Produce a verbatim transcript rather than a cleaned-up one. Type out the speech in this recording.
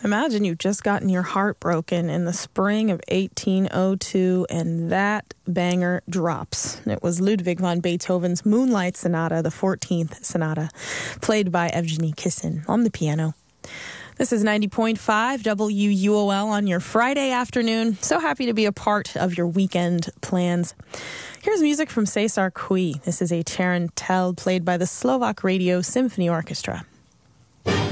Imagine you've just gotten your heart broken in the spring of eighteen oh two and that banger drops. It was Ludwig van Beethoven's Moonlight Sonata, the fourteenth sonata, played by Evgeny Kissin on the piano. This is ninety point five W U O L on your Friday afternoon. So happy to be a part of your weekend plans. Here's music from Cesar Cui. This is a Tarantel played by the Slovak Radio Symphony Orchestra.